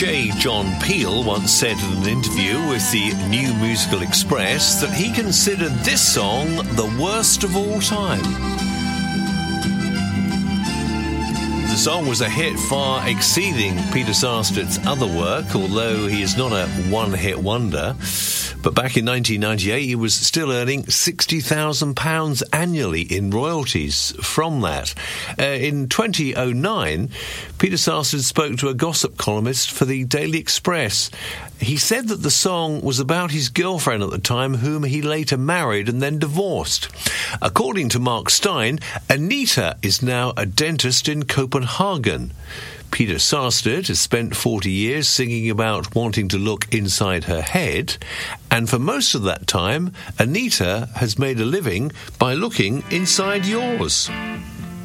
DJ John Peel once said in an interview with the New Musical Express that he considered this song the worst of all time. The song was a hit far exceeding Peter Sarstedt's other work, although he is not a one-hit wonder. But back in 1998, he was still earning £60,000 annually in royalties from that. In 2009, Peter Sarstedt spoke to a gossip columnist for the Daily Express. He said that the song was about his girlfriend at the time, whom he later married and then divorced. According to Mark Stein, Anita is now a dentist in Copenhagen. Peter Sarstedt has spent 40 years singing about wanting to look inside her head, and for most of that time, Anita has made a living by looking inside yours.